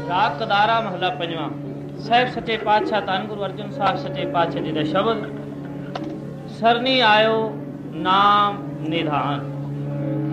ਰਾਗ ਕਦਾਰਾ ਮਹਲਾ ਪੰਜਵਾਂ। ਸਾਹਿਬ ਸੱਚੇ ਪਾਤਸ਼ਾਹ ਧੰਨ ਗੁਰੂ ਅਰਜਨ ਸਾਹਿਬ ਸੱਚੇ ਪਾਤਸ਼ਾਹ ਜੀ ਦਾ ਸ਼ਬਦ। ਸਰਨੀ ਆਇਓ ਨਾਮ ਨਿਧਾਨ।